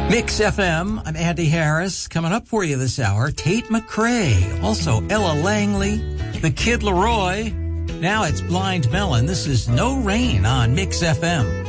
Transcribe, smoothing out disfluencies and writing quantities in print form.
Mix FM, I'm Andy Harris. Coming up for you this hour, Tate McRae, also Ella Langley, the Kid Laroi. Now it's Blind Melon. This is No Rain on Mix FM.